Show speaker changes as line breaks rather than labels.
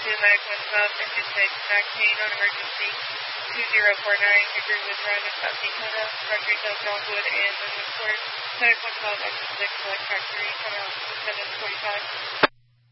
Mac 112, engine stage Mac Kane on emergency 2049, Hickory Woods Drive in South Dakota, Rotary Hill, Dogwood, and Woodward Court, Medic 112, engine 6, select track 3, come out 745.